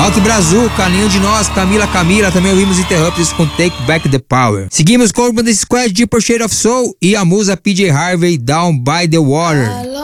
Rock Brasil, Caninho de Nós, Camila, também ouvimos Interrupters com Take Back the Power. Seguimos com Urban Squad, Deeper Shade of Soul e a musa PJ Harvey, Down by the Water.